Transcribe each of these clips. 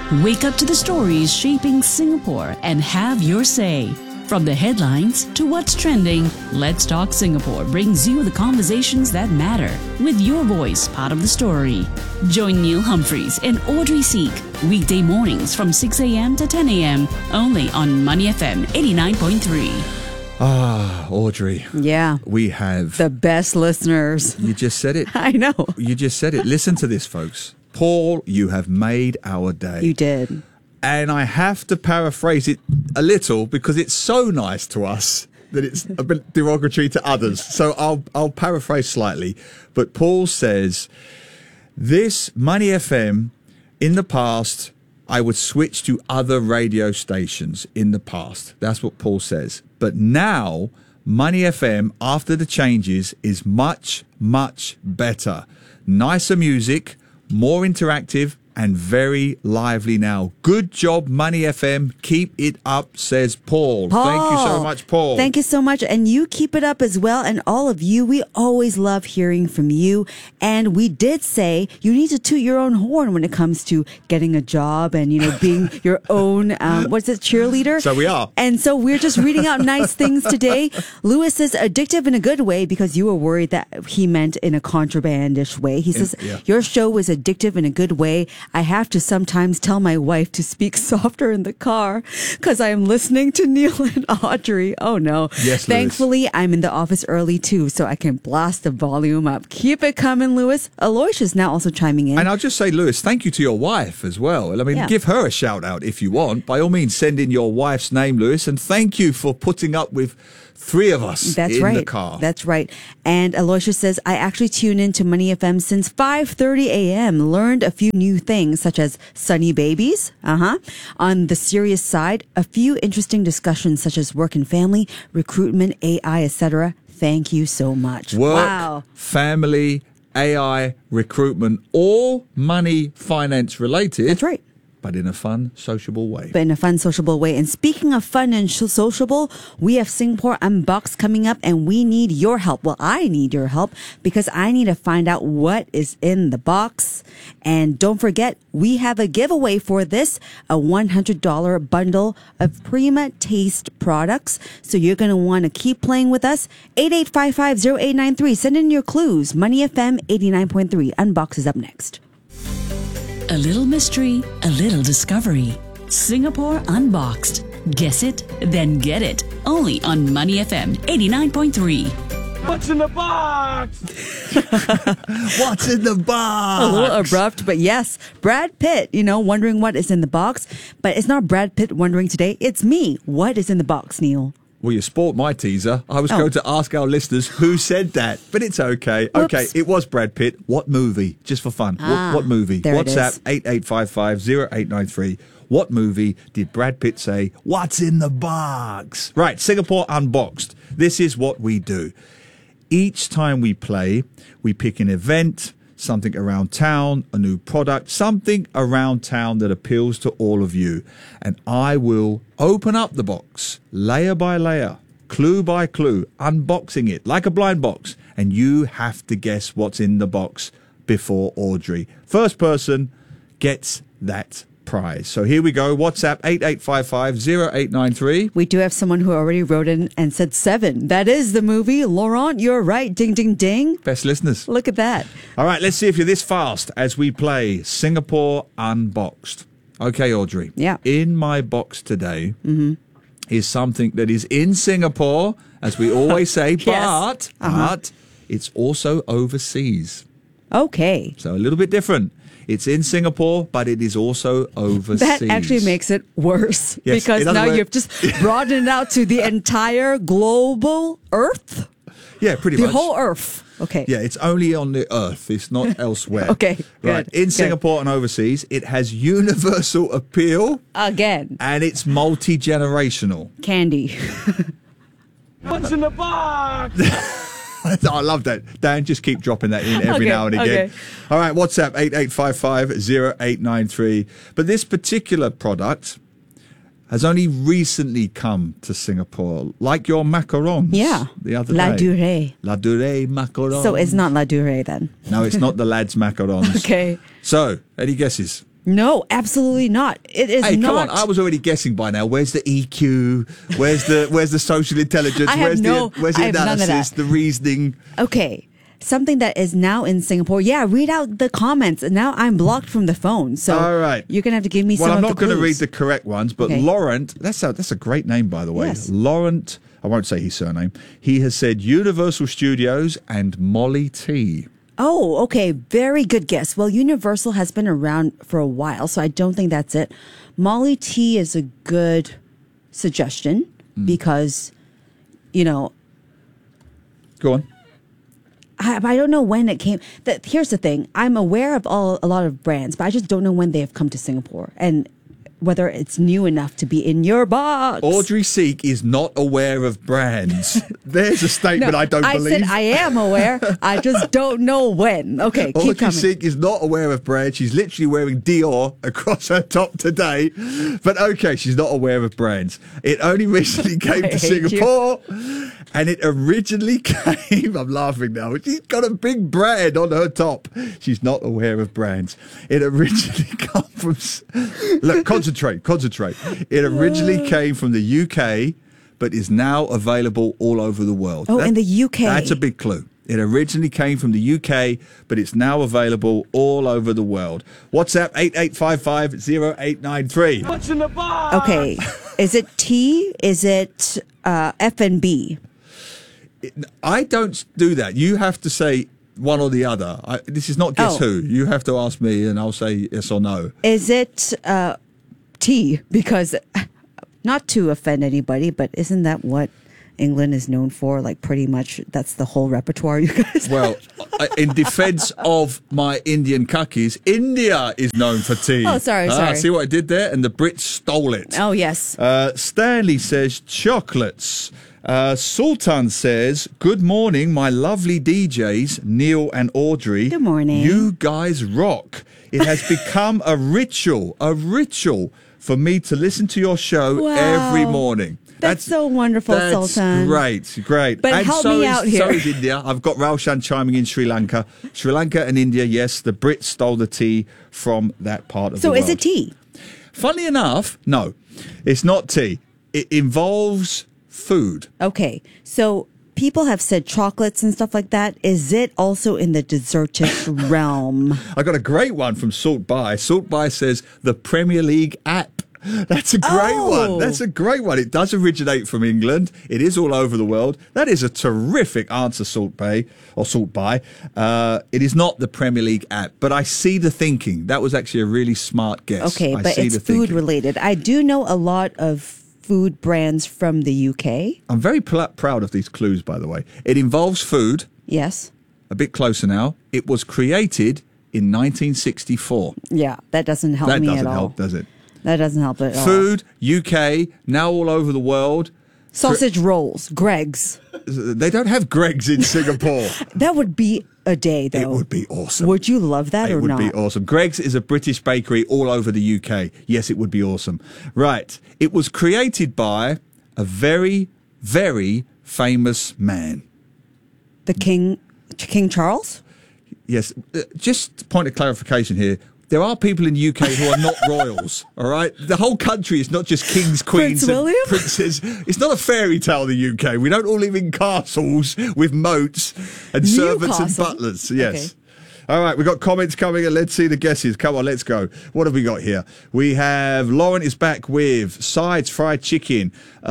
Wake up to the stories shaping Singapore and have your say. From the headlines to what's trending, Let's Talk Singapore brings you the conversations that matter with your voice part of the story. Join Neil Humphreys and Audrey Seek weekday mornings from 6 a.m. to 10 a.m. only on Money FM 89.3. Audrey. Yeah. We have the best listeners. You just said it. I know. You just said it. Listen to this, folks. Paul, you have made our day. You did. And I have to paraphrase it a little because it's so nice to us that it's a bit derogatory to others. So I'll paraphrase slightly. But Paul says, this Money FM, in the past, I would switch to other radio stations in the past. That's what Paul says. But now, Money FM, after the changes, is much, much better. Nicer music, more interactive, and very lively now. Good job, Money FM. Keep it up, says Paul. Thank you so much, Paul. Thank you so much. And you keep it up as well. And all of you, we always love hearing from you. And we did say you need to toot your own horn when it comes to getting a job and, being your own, cheerleader. So we are. And so we're just reading out nice things today. Lewis says addictive in a good way because you were worried that he meant in a contrabandish way. He says, your show is addictive in a good way. I have to sometimes tell my wife to speak softer in the car because I am listening to Neil and Audrey. Oh, no. Yes, Thankfully, Lewis. I'm in the office early, too, so I can blast the volume up. Keep it coming, Lewis. Aloysius now also chiming in. And I'll just say, Lewis, thank you to your wife as well. I mean, give her a shout out if you want. By all means, send in your wife's name, Lewis. And thank you for putting up with three of us in the car. That's right. And Aloysius says, I actually tune into Money FM since 5:30 a.m. Learned a few new things, such as sunny babies. On the serious side, a few interesting discussions, such as work and family, recruitment, AI, etc. Thank you so much. Work, family, AI, recruitment, all money, finance related. That's right. But in a fun, sociable way. And speaking of fun and sociable, we have Singapore Unboxed coming up and we need your help. Well, I need your help because I need to find out what is in the box. And don't forget, we have a giveaway for this, a $100 bundle of Prima Taste products. So you're going to want to keep playing with us. 8855-0893. Send in your clues. Money FM 89.3. Unbox is up next. A little mystery, a little discovery. Singapore Unboxed. Guess it, then get it. Only on Money FM 89.3. What's in the box? What's in the box? A little abrupt, but yes, Brad Pitt, wondering what is in the box. But it's not Brad Pitt wondering today. It's me. What is in the box, Neil? Well, you spoilt my teaser. I was going to ask our listeners who said that, but it's okay. Whoops. Okay, it was Brad Pitt. What movie? Just for fun. What movie? WhatsApp 8855-0893. What movie did Brad Pitt say, what's in the box? Right, Singapore Unboxed. This is what we do. Each time we play, we pick an event, something around town, a new product, something around town that appeals to all of you. And I will open up the box, layer by layer, clue by clue, unboxing it like a blind box. And you have to guess what's in the box before Audrey. First person gets that prize. So here we go. WhatsApp 8855-0893. We do have someone who already wrote in and said 7. That is the movie. Laurent, you're right. Ding, ding, ding. Best listeners. Look at that. All right, let's see if you're this fast as we play Singapore Unboxed. Okay, Audrey. Yeah. In my box today is something that is in Singapore, as we always say, Yes. but it's also overseas. Okay. So a little bit different. It's in Singapore, but it is also overseas. That actually makes it worse because now you've just broadened it out to the entire global Earth. Yeah, pretty much. The whole Earth. Okay. Yeah, it's only on the Earth. It's not elsewhere. Okay, Right. good, In good. Singapore and overseas, it has universal appeal. Again. And it's multi-generational. Candy. What's in the box? I love that. Dan, just keep dropping that in every now and again. Okay. All right, WhatsApp 8855-0893. But this particular product has only recently come to Singapore, like your macarons. Yeah. The other La day. Durée. La Durée macarons. So it's not La Durée then. No, it's not the lads' macarons. Okay. So, any guesses? No, absolutely not. It is Hey, not. come on! I was already guessing by now. Where's the EQ? Where's the social intelligence? I have where's the I have none of analysis? that. The reasoning? Okay. Something that is now in Singapore. Yeah, read out the comments. And now I'm blocked from the phone. So All right. you're going to have to give me some Well, of I'm the not going to read clues. the correct ones, but Okay. Laurent, that's a great name, by the way. Yes. Laurent, I won't say his surname. He has said Universal Studios and Molly T. Oh, okay. Very good guess. Well, Universal has been around for a while, so I don't think that's it. Molly T is a good suggestion because, Go on. I don't know when it came. Here's the thing. I'm aware of a lot of brands, but I just don't know when they have come to Singapore and whether it's new enough to be in your box. Audrey Seek is not aware of brands. There's a statement I don't believe. I said I am aware. I just don't know when. Okay, keep Audrey coming. Seek is not aware of brands. She's literally wearing Dior across her top today. But okay, she's not aware of brands. It only recently came I to hate you. Singapore. And it originally came, I'm laughing now, she's got a big brand on her top. She's not aware of brands. It originally come from, look, concentrate. It originally came from the UK, but is now available all over the world. Oh, in the UK. That's a big clue. It originally came from the UK, but it's now available all over the world. WhatsApp 88550893. What's in the box? Okay, is it T? Is it F&B? I don't do that. You have to say one or the other. This is not guess who. You have to ask me, and I'll say yes or no. Is it T? Because not to offend anybody, but isn't that what England is known for? Like pretty much that's the whole repertoire, you guys. Well, in defense of my Indian cookies, India is known for tea. Oh, sorry. See what I did there? And the Brits stole it. Oh, yes. Stanley says chocolates. Sultan says, good morning, my lovely DJs, Neil and Audrey. Good morning. You guys rock. It has become a ritual for me to listen to your show Wow. every morning. That's so wonderful, that's Sultan. Great. But and help so me is, out here. So is India. I've got Raushan chiming in Sri Lanka. Sri Lanka and India, yes, the Brits stole the tea from that part of the So world. is it tea? Funnily enough, no, it's not tea. It involves food. Okay, so people have said chocolates and stuff like that. Is it also in the dessertish realm? I got a great one from Salt By. Salt By says the Premier League app. That's a great one. That's a great one. It does originate from England. It is all over the world. That is a terrific answer, Salt Bay or Salt By. It is not the Premier League app, but I see the thinking. That was actually a really smart guess. Okay, I but see it's the food thinking. related. I do know a lot of food brands from the UK. I'm very proud of these clues, by the way. It involves food. Yes. A bit closer now. It was created in 1964. Yeah, that doesn't help That me doesn't at all. help, does it? That doesn't help at all. Food, UK, now all over the world. Sausage rolls, Greg's. They don't have Greg's in Singapore. That would be a day, though. It would be awesome. Would you love that It or would not? be awesome. Greg's is a British bakery all over the UK. Yes, it would be awesome. Right. It was created by a very, very famous man. The King Charles? Yes. Just point of clarification here. There are people in the UK who are not royals, all right? The whole country is not just kings, queens, Prince William? and princes. It's not a fairy tale, the UK. We don't all live in castles with moats and servants and Newcastle. butlers. Yes. Okay. All right, we've got comments coming and let's see the guesses. Come on, let's go. What have we got here? We have Lauren is back with sides fried chicken.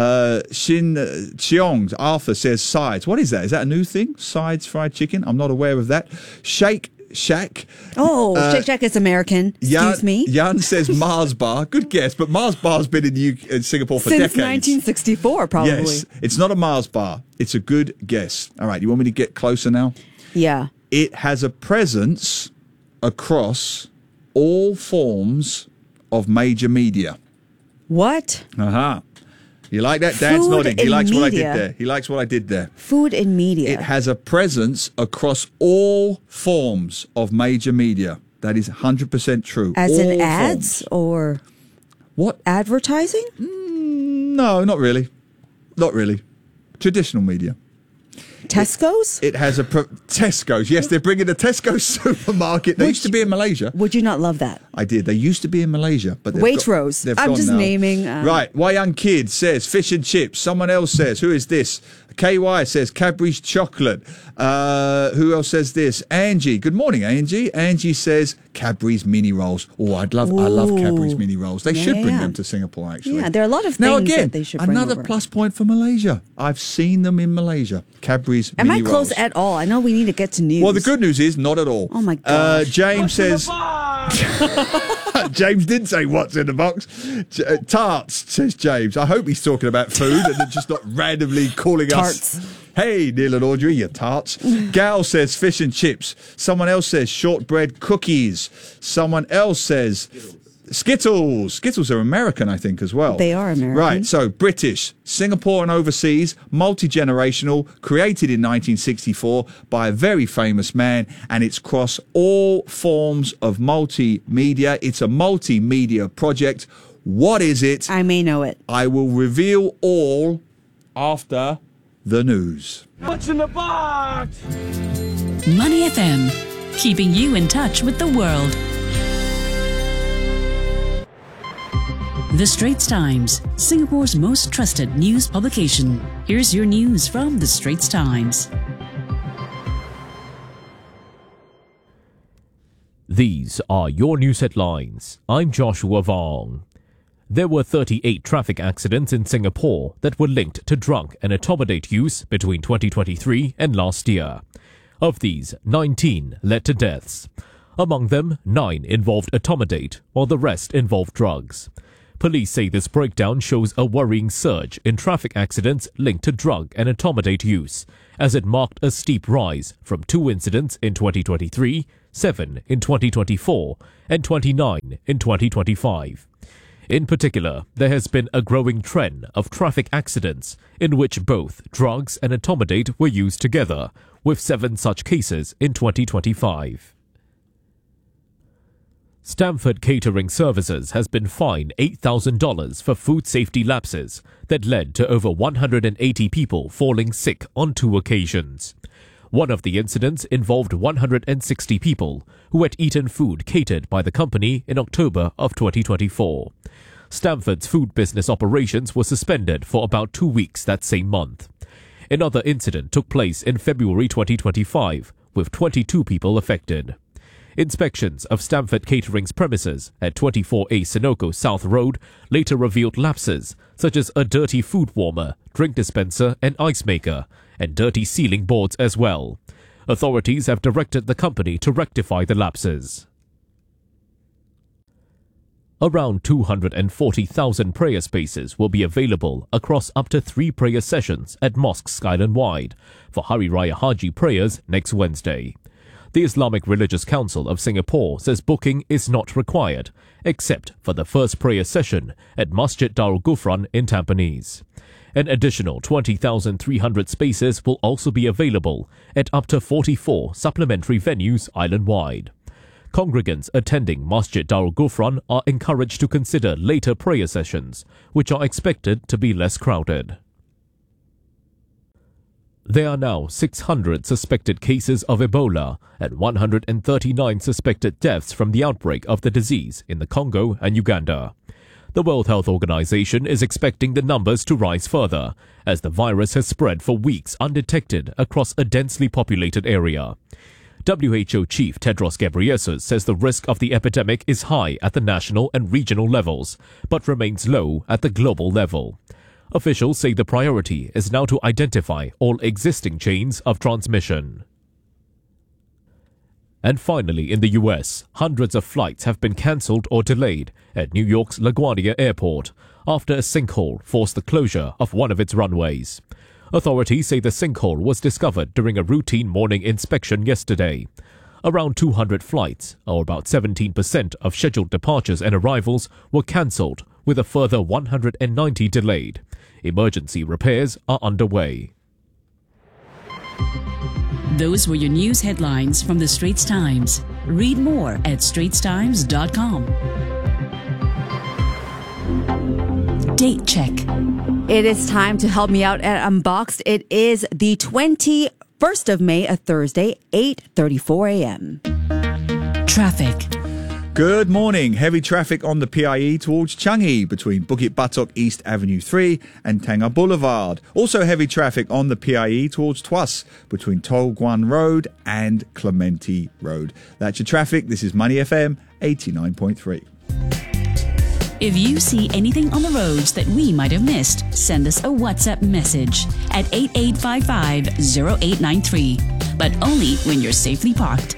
Shin Cheong Arthur says sides. What is that? Is that a new thing? Sides fried chicken? I'm not aware of that. Shake Shack. Oh, Shake Shack is American. Excuse me. Jan says Mars Bar. Good guess, but Mars Bar's been in Singapore for Since decades. 1964, probably. Yes, it's not a Mars Bar. It's a good guess. All right, you want me to get closer now? Yeah. It has a presence across all forms of major media. What? Aha. You like that? Dan's Food nodding. He in likes what I did media. there. He likes what I did there. Food and media. It has a presence across all forms of major media. That is 100% true. As in All ads forms. or What? advertising? No, not really. Not really. Traditional media. Tesco's? It has Tesco's. Yes, they're bringing a Tesco supermarket. They used to be in Malaysia. Would you not love that? I did. They used to be in Malaysia, but Waitrose. I'm just naming. Right. Young Kid says fish and chips. Someone else says, who is this? KY says Cadbury's chocolate. Who else says this? Angie. Good morning, Angie. Angie says Cadbury's mini rolls. Oh, I love Cadbury's mini rolls. They should bring them to Singapore, actually. Yeah, there are a lot of things that they should bring another over. plus point for Malaysia. I've seen them in Malaysia. Cadbury's Am mini I close rolls. at all? I know we need to get to news. Well, the good news is not at all. Oh my gosh. James says... James didn't say what's in the box. Tarts, says James. I hope he's talking about food and just not randomly calling Tarts. us. Hey, Neil and Audrey, you tarts. Gal says fish and chips. Someone else says shortbread cookies. Someone else says Skittles. Skittles are American, I think, as well. They are American. Right, so British, Singapore and overseas, multi-generational, created in 1964 by a very famous man, and it's across all forms of multimedia. It's a multimedia project. What is it? I may know it. I will reveal all after the news. What's in the box? Money FM, keeping you in touch with the world. The Straits Times, Singapore's most trusted news publication. Here's your news from The Straits Times. These are your news headlines. I'm Joshua Vong. There were 38 traffic accidents in Singapore that were linked to drug and etomidate use between 2023 and last year. Of these, 19 led to deaths. Among them, 9 involved etomidate, while the rest involved drugs. Police say this breakdown shows a worrying surge in traffic accidents linked to drug and etomidate use, as it marked a steep rise from 2 incidents in 2023, 7 in 2024, and 29 in 2025. In particular, there has been a growing trend of traffic accidents in which both drugs and etomidate were used together, with 7 such cases in 2025. Stamford Catering Services has been fined $8,000 for food safety lapses that led to over 180 people falling sick on 2 occasions. One of the incidents involved 160 people who had eaten food catered by the company in October of 2024. Stamford's food business operations were suspended for about 2 weeks that same month. Another incident took place in February 2025, with 22 people affected. Inspections of Stamford Catering's premises at 24A Senoko South Road later revealed lapses such as a dirty food warmer, drink dispenser and ice maker, and dirty ceiling boards as well. Authorities have directed the company to rectify the lapses. Around 240,000 prayer spaces will be available across up to 3 prayer sessions at mosques island-wide for Hari Raya Haji prayers next Wednesday. The Islamic Religious Council of Singapore says booking is not required, except for the first prayer session at Masjid Darul Ghufran in Tampines. An additional 20,300 spaces will also be available at up to 44 supplementary venues island-wide. Congregants attending Masjid Darul Ghufran are encouraged to consider later prayer sessions, which are expected to be less crowded. There are now 600 suspected cases of Ebola and 139 suspected deaths from the outbreak of the disease in the Congo and Uganda. The World Health Organization is expecting the numbers to rise further, as the virus has spread for weeks undetected across a densely populated area. WHO Chief Tedros Ghebreyesus says the risk of the epidemic is high at the national and regional levels, but remains low at the global level. Officials say the priority is now to identify all existing chains of transmission. And finally, in the US, hundreds of flights have been cancelled or delayed at New York's LaGuardia Airport after a sinkhole forced the closure of one of its runways. Authorities say the sinkhole was discovered during a routine morning inspection yesterday. Around 200 flights, or about 17% of scheduled departures and arrivals, were cancelled, with a further 190 delayed. Emergency repairs are underway. Those were your news headlines from The Straits Times. Read more at straitstimes.com. Date check. It is time to help me out at Unboxed. It is the 21st of May, a Thursday, 8:34 a.m. Traffic. Good morning. Heavy traffic on the PIE towards Changi between Bukit Batok East Avenue 3 and Tengah Boulevard. Also heavy traffic on the PIE towards Tuas between Toh Guan Road and Clementi Road. That's your traffic. This is Money FM 89.3. If you see anything on the roads that we might have missed, send us a WhatsApp message at 8855-0893. But only when you're safely parked.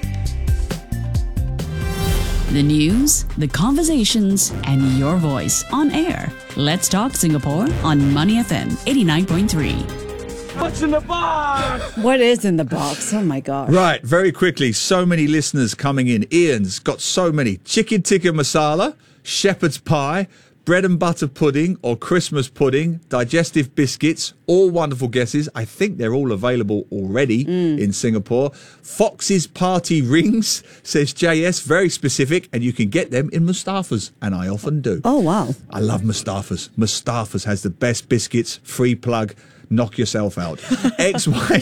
The news, the conversations, and your voice on air. Let's Talk Singapore on Money FM 89.3. What's in the box? What is in the box? Oh my gosh. Right, very quickly. So many listeners coming in. Ian's got so many. Chicken tikka masala, shepherd's pie, bread and butter pudding or Christmas pudding, digestive biscuits, all wonderful guesses. I think they're all available already in Singapore. Fox's Party Rings, says JS, very specific, and you can get them in Mustafa's, and I often do. Oh, wow. I love Mustafa's. Mustafa's has the best biscuits, free plug. Knock yourself out. XY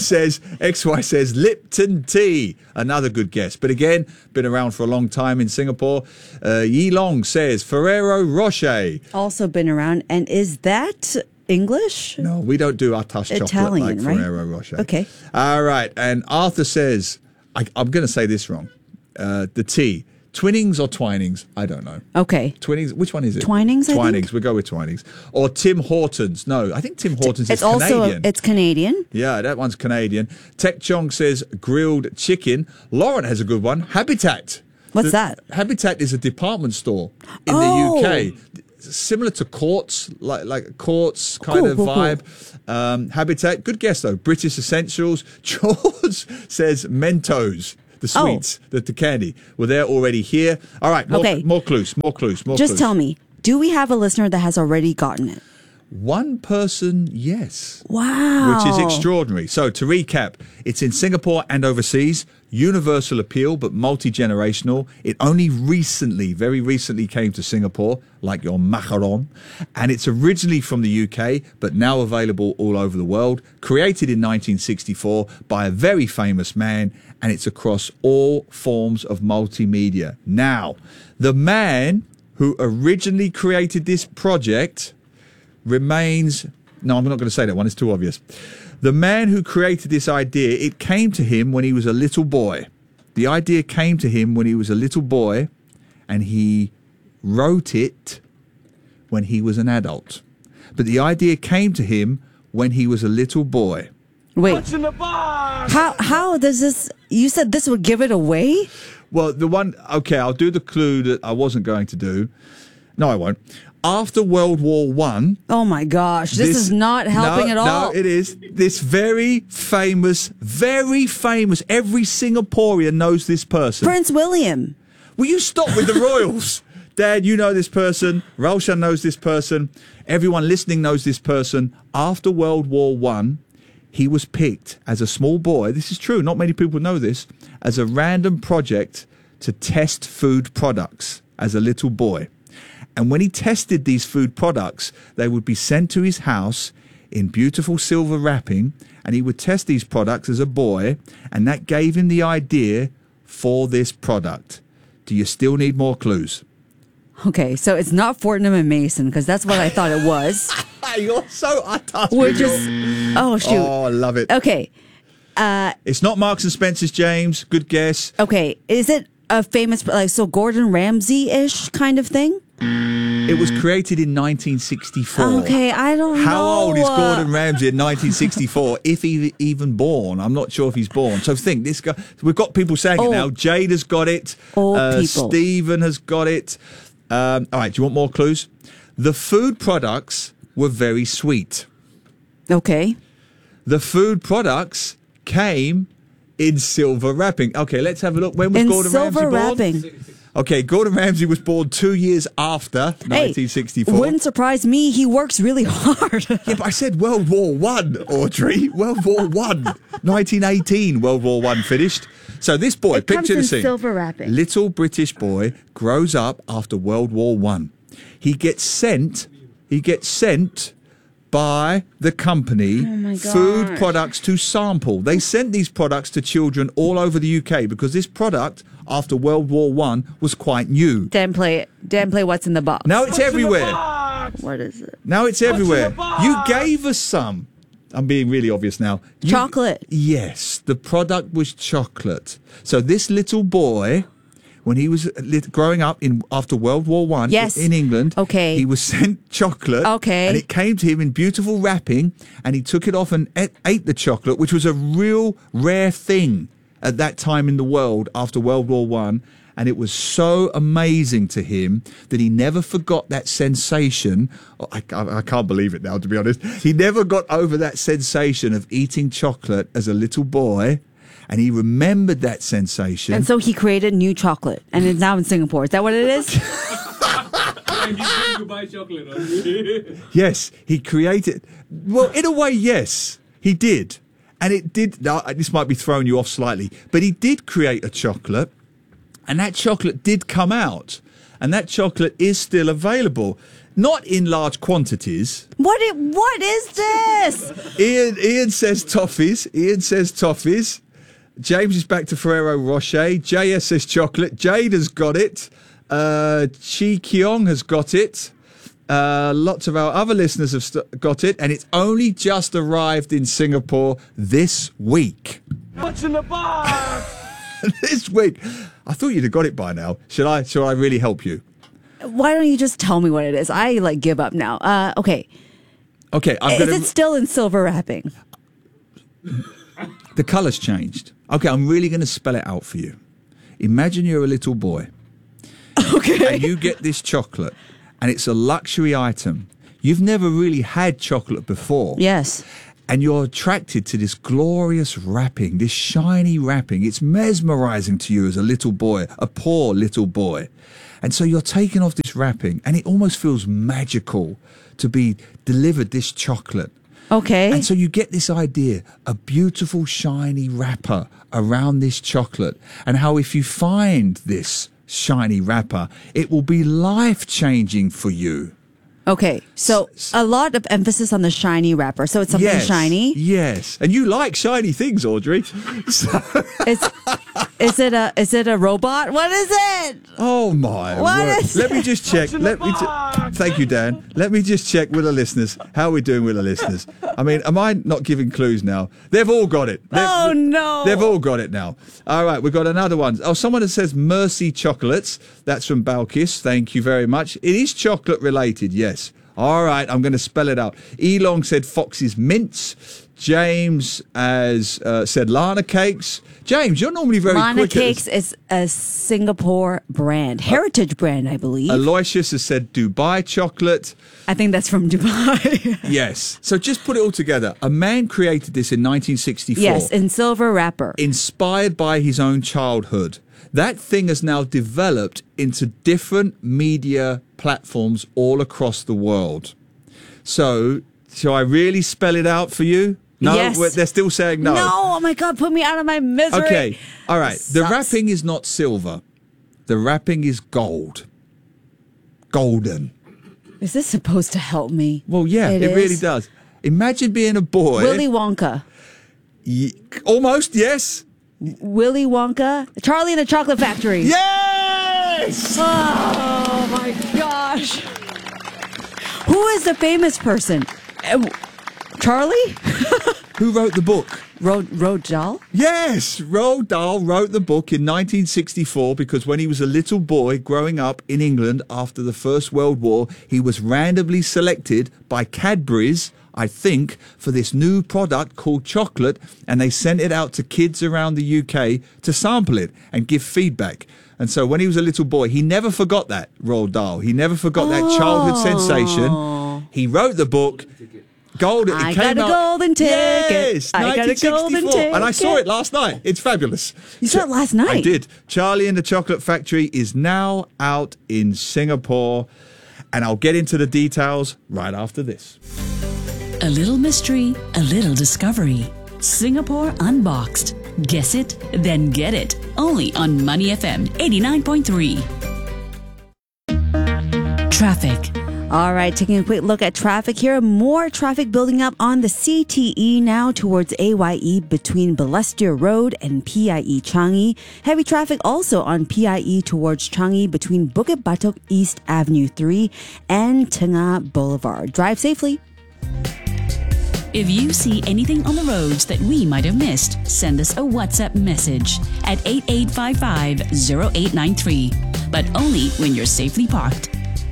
says Lipton tea. Another good guess. But again, been around for a long time in Singapore. Yi Long says Ferrero Rocher. Also been around. And is that English? No, we don't do atas chocolate Italian, like right? Ferrero Rocher. Okay. All right. And Arthur says, I'm going to say this wrong. The tea. Twinings or Twinings? I don't know. Okay. Twinings, which one is it? Twinings, I think. Twinings, we'll go with Twinings. Or Tim Hortons. No, I think Tim Hortons is Canadian. It's Canadian. Yeah, that one's Canadian. Tech Chong says grilled chicken. Lauren has a good one. Habitat. What's that? Habitat is a department store in Oh. the UK. Similar to Courts, like a Courts kind of vibe. Habitat, good guess though. British Essentials. George says Mentos. The sweets, the candy. Well, they're already here. All right, more clues. Just tell me, do we have a listener that has already gotten it? One person, yes. Wow. Which is extraordinary. So to recap, it's in Singapore and overseas, universal appeal, but multi-generational. It only recently, very recently came to Singapore, like your macaron. And it's originally from the UK, but now available all over the world. Created in 1964 by a very famous man, and it's across all forms of multimedia. Now, the man who originally created this project remains... No, I'm not going to say that one. It's too obvious. The man who created this idea, it came to him when he was a little boy. The idea came to him when he was a little boy, and he wrote it when he was an adult. But the idea came to him when he was a little boy. Wait. What's in the box? How does this... You said this would give it away? Well, the one... Okay, I'll do the clue that I wasn't going to do. No, I won't. After World War I... Oh, my gosh. This is not helping at all. No, it is. This very famous, every Singaporean knows this person. Prince William. Will you stop with the royals? Dad, you know this person. Raushan knows this person. Everyone listening knows this person. After World War I, he was picked as a small boy. This is true. Not many people know this. As a random project to test food products as a little boy. And when he tested these food products, they would be sent to his house in beautiful silver wrapping, and he would test these products as a boy, and that gave him the idea for this product. Do you still need more clues? Okay, so it's not Fortnum and Mason, because that's what I thought it was. You're so utter. We're just... Oh, shoot. Oh, I love it. Okay. It's not Marks and Spencer's, James. Good guess. Okay, is it a famous... so Gordon Ramsay-ish kind of thing? It was created in 1964. Okay, I don't know. How old is Gordon Ramsay in 1964? If he even born? I'm not sure if he's born. So think, this guy... We've got people saying it now. Jade has got it. Old people. Stephen has got it. All right, do you want more clues? The food products were very sweet. Okay. The food products came in silver wrapping. Okay, let's have a look. When was Gordon Ramsay born? Wrapping. Okay, Gordon Ramsay was born 2 years after 1964. Wouldn't surprise me. He works really hard. Yeah, but I said World War One, Audrey. World War One. 1918, World War One finished. So this boy, It picture comes the in scene. silver wrapping. Little British boy grows up after World War One. He gets sent he gets sent by the company Food Products to Sample. They sent these products to children all over the UK because this product, after World War I, was quite new. Dan, play it. Dan, play What's in the Box. Now it's everywhere. What is it? Now it's everywhere. You gave us some. I'm being really obvious now. Chocolate. Yes, the product was chocolate. So this little boy, when he was growing up after World War I in England, he was sent chocolate. And it came to him in beautiful wrapping, and he took it off and ate the chocolate, which was a real rare thing at that time in the world after World War I. And it was so amazing to him that he never forgot that sensation. I can't believe it now, to be honest. He never got over that sensation of eating chocolate as a little boy. And he remembered that sensation. And so he created new chocolate. And it's now in Singapore. Is that what it is? Yes, he created. Well, in a way, yes, he did. And it did. Now, this might be throwing you off slightly, but he did create a chocolate. And that chocolate did come out. And that chocolate is still available. Not in large quantities. What is this? Ian says toffees. James is back to Ferrero Rocher. JS says chocolate. Jade has got it. Chi Keong has got it. Lots of our other listeners have got it. And it's only just arrived in Singapore this week. What's in the box? This week. I thought you'd have got it by now. Shall I really help you? Why don't you just tell me what it is? I give up now. Okay. Okay. Is it still in silver wrapping? The colour's changed. Okay, I'm really going to spell it out for you. Imagine you're a little boy. Okay. And you get this chocolate, and it's a luxury item. You've never really had chocolate before. Yes. And you're attracted to this glorious wrapping, this shiny wrapping. It's mesmerizing to you as a little boy, a poor little boy. And so you're taking off this wrapping, and it almost feels magical to be delivered this chocolate. Okay. And so you get this idea, a beautiful shiny wrapper around this chocolate, and how if you find this shiny wrapper, it will be life-changing for you. Okay, so a lot of emphasis on the shiny wrapper. So it's something shiny? Yes. And you like shiny things, Audrey. So. Is it a robot? What is it? Oh my word. Let me just check. Thank you, Dan. Let me just check with the listeners. How are we doing with the listeners? I mean, am I not giving clues now? They've all got it. No. They've all got it now. All right, we've got another one. Oh, someone that says Mercy Chocolates. That's from Balkis. Thank you very much. It is chocolate related, yes. All right, I'm going to spell it out. Elong said Fox's Mints. James has said Lana Cakes. James, you're normally very Lana quick. Cakes is a Singapore brand, heritage brand, I believe. Aloysius has said Dubai chocolate. I think that's from Dubai. Yes. So just put it all together. A man created this in 1964. Yes, in silver wrapper. Inspired by his own childhood. That thing has now developed into different media platforms all across the world. So, shall I really spell it out for you? No, yes. They're still saying no. No, oh my God, put me out of my misery. Okay, all right. The wrapping is not silver. The wrapping is gold. Golden. Is this supposed to help me? Well, yeah, it really does. Imagine being a boy. Willy Wonka. Almost, yes. Willy Wonka. Charlie and the Chocolate Factory. Yes! Oh my gosh. Who is the famous person? Charlie? Who wrote the book? Roald Dahl? Yes, Roald Dahl wrote the book in 1964 because when he was a little boy growing up in England after the First World War, he was randomly selected by Cadbury's, I think, for this new product called chocolate, and they sent it out to kids around the UK to sample it and give feedback. And so when he was a little boy, he never forgot that, Roald Dahl. He never forgot that childhood sensation. He wrote the book. I got a golden ticket. Yes, I got a golden ticket. And I saw it last night. It's fabulous. You saw it last night? I did. Charlie and the Chocolate Factory is now out in Singapore. And I'll get into the details right after this. A little mystery, a little discovery. Singapore Unboxed. Guess it, then get it. Only on Money FM 89.3. Traffic. All right, taking a quick look at traffic here. More traffic building up on the CTE now towards AYE between Balestier Road and PIE Changi. Heavy traffic also on PIE towards Changi between Bukit Batok East Avenue 3 and Tengah Boulevard. Drive safely. If you see anything on the roads that we might have missed, send us a WhatsApp message at 8855-0893. But only when you're safely parked.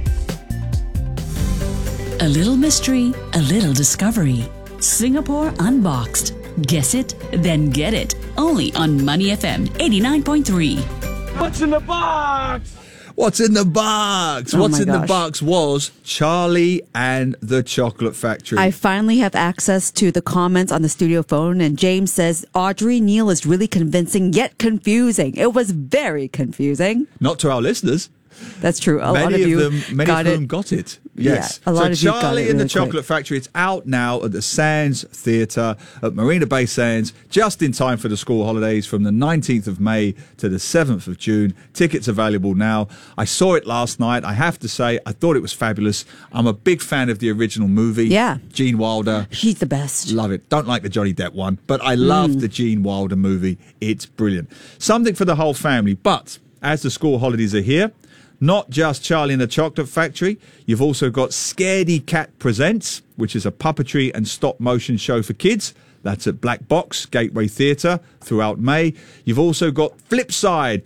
A little mystery, a little discovery. Singapore Unboxed. Guess it, then get it. Only on Money FM 89.3. What's in the box? What's in the box? Oh What's my in the gosh. box was Charlie and the Chocolate Factory. I finally have access to the comments on the studio phone, and James says Audrey Neal is really convincing yet confusing. It was very confusing. Not to our listeners. That's true. A lot of Many you of got whom it. got it. Yes. Yeah, a lot of you got Charlie it and the really Chocolate quick. Factory, it's out now at the Sands Theatre at Marina Bay Sands, just in time for the school holidays from the 19th of May to the 7th of June. Tickets available now. I saw it last night. I have to say, I thought it was fabulous. I'm a big fan of the original movie. Yeah. Gene Wilder. He's the best. Love it. Don't like the Johnny Depp one, but I love the Gene Wilder movie. It's brilliant. Something for the whole family. But as the school holidays are here, not just Charlie and the Chocolate Factory, you've also got Scaredy Cat Presents, which is a puppetry and stop motion show for kids. That's at Black Box, Gateway Theatre throughout May. You've also got Flipside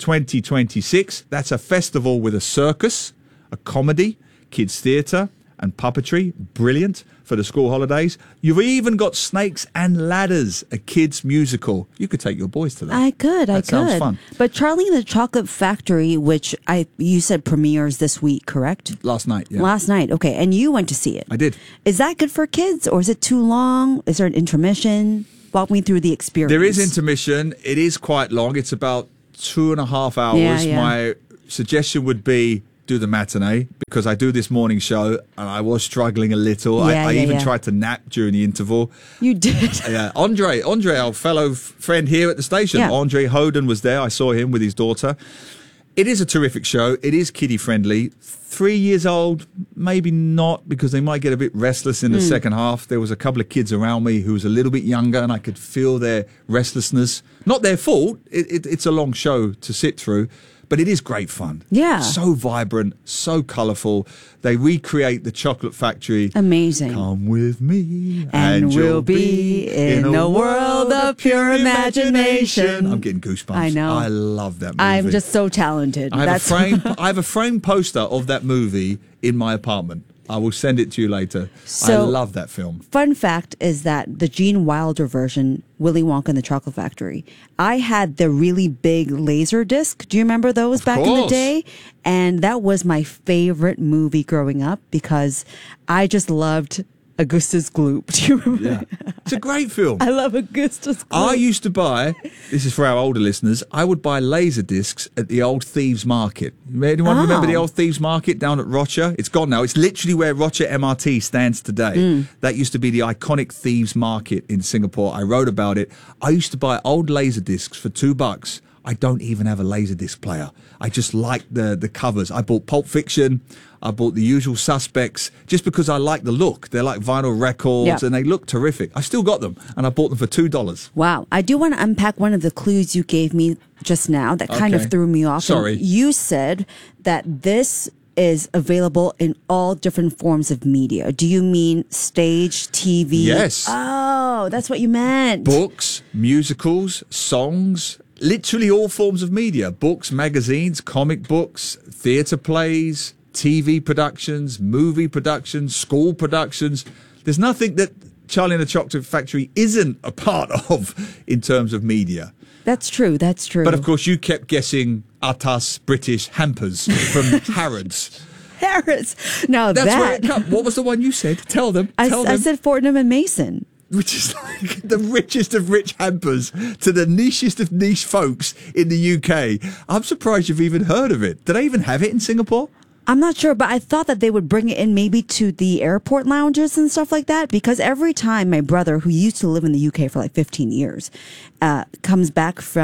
2026. That's a festival with a circus, a comedy, kids theatre and puppetry. Brilliant for the school holidays. You've even got Snakes and Ladders, a kids musical. You could take your boys to that. I could. That sounds fun. But Charlie and the Chocolate Factory, which you said premieres this week, correct? Last night, yeah. Last night, okay. And you went to see it. I did. Is that good for kids, or is it too long? Is there an intermission? Walk me through the experience. There is intermission. It is quite long. It's about 2.5 hours. Yeah. My suggestion would be do the matinee, because I do this morning show and I was struggling a little. I even tried to nap during the interval. You did. Yeah, Andre, our fellow friend here at the station, Yeah. Andre Hoden was there. I saw him with his daughter. It is a terrific show. It is kiddie friendly. 3 years old, maybe not, because they might get a bit restless in the second half. There was a couple of kids around me who was a little bit younger, and I could feel their restlessness. Not their fault. It's a long show to sit through. But it is great fun. Yeah. So vibrant, so colourful. They recreate the Chocolate Factory. Amazing. Come with me And you'll we'll be in a world of pure imagination. I'm getting goosebumps. I know. I love that movie. I'm just so talented. I have a framed poster of that movie in my apartment. I will send it to you later. I love that film. Fun fact is that the Gene Wilder version, Willy Wonka and the Chocolate Factory, I had the really big laser disc. Do you remember those back in the course. day? And that was my favorite movie growing up because I just loved Augustus Gloop. Do you remember? Yeah. It's a great film. I love Augustus Gloop. I used to buy, this is for our older listeners, I would buy laser discs at the old Thieves Market. Anyone remember the old Thieves Market down at Rocha? It's gone now. It's literally where Rocha MRT stands today. That used to be the iconic Thieves Market in Singapore. I wrote about it. I used to buy old laser discs for $2. I don't even have a Laserdisc player. I just like the covers. I bought Pulp Fiction. I bought The Usual Suspects just because I like the look. They're like vinyl records and they look terrific. I still got them and I bought them for $2. Wow. I do want to unpack one of the clues you gave me just now that kind of threw me off. Sorry. And you said that this is available in all different forms of media. Do you mean stage, TV? Yes. Oh, that's what you meant. Books, musicals, songs, literally all forms of media. Books, magazines, comic books, theatre plays, TV productions, movie productions, school productions. There's nothing that Charlie and the Chocolate Factory isn't a part of in terms of media. That's true. That's true. But of course, you kept guessing Atas British hampers from Harrods. Harris. Now That's where that it comes. What was the one you said? Tell them. I said Fortnum and Mason. Which is like the richest of rich hampers to the nichest of niche folks in the UK. I'm surprised you've even heard of it. Do they even have it in Singapore? I'm not sure, but I thought that they would bring it in maybe to the airport lounges and stuff like that, because every time my brother, who used to live in the UK for like 15 years, comes back from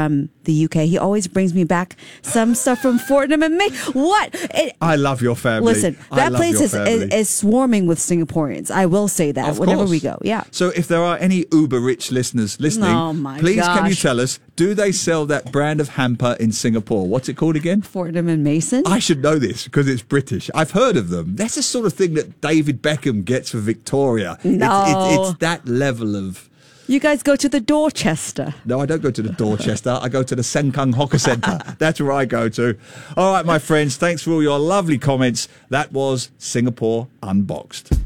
the UK. He always brings me back some stuff from Fortnum and Mason. What? I love your family. Listen, that place is swarming with Singaporeans. I will say that Of whenever course. we go. Yeah. So if there are any uber rich listeners listening, Oh my please can you gosh. tell us, do they sell that brand of hamper in Singapore? What's it called again? Fortnum and Mason. I should know this because it's British. I've heard of them. That's the sort of thing that David Beckham gets for Victoria. No. It's that level of... You guys go to the Dorchester. No, I don't go to the Dorchester. I go to the Sengkang Hawker Centre. That's where I go to. All right, my friends, thanks for all your lovely comments. That was Singapore Unboxed.